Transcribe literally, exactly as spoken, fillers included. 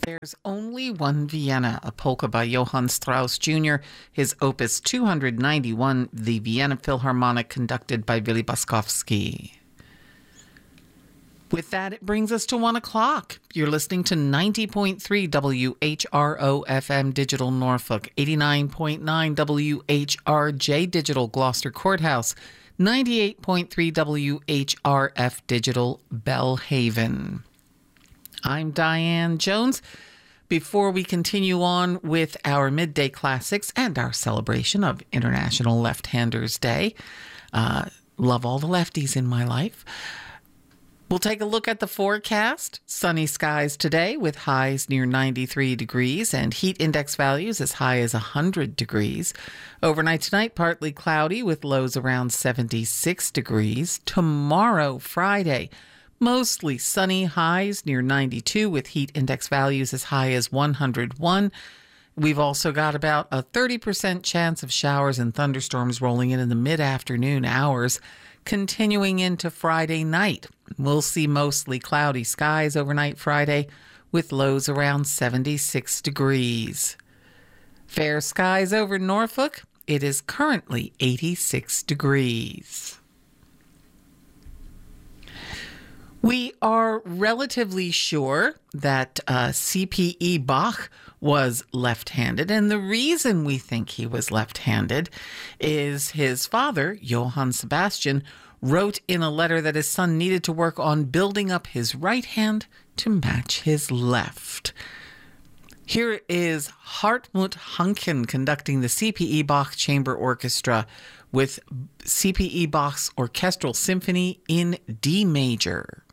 There's Only One Vienna, a polka by Johann Strauss Junior, his opus two hundred ninety-one, the Vienna Philharmonic, conducted by Willy Boskowski. With that, it brings us to one o'clock. You're listening to ninety point three W H R O F M Digital Norfolk, eighty-nine point nine W H R J Digital Gloucester Courthouse, ninety-eight point three W H R F Digital Bellhaven. I'm Diane Jones. Before we continue on with our midday classics and our celebration of International Left-Handers Day, uh, love all the lefties in my life. We'll take a look at the forecast. Sunny skies today with highs near ninety-three degrees and heat index values as high as one hundred degrees. Overnight tonight, partly cloudy with lows around seventy-six degrees. Tomorrow, Friday, mostly sunny, highs near ninety-two with heat index values as high as one hundred one. We've also got about a thirty percent chance of showers and thunderstorms rolling in in the mid-afternoon hours. Continuing into Friday night, we'll see mostly cloudy skies overnight Friday with lows around seventy-six degrees. Fair skies over Norfolk. It is currently eighty-six degrees. We are relatively sure that uh, C P E Bach was left-handed, and the reason we think he was left-handed is his father, Johann Sebastian, wrote in a letter that his son needed to work on building up his right hand to match his left. Here is Hartmut Hanken conducting the C P E Bach Chamber Orchestra with C P E Bach's Orchestral Symphony in D major.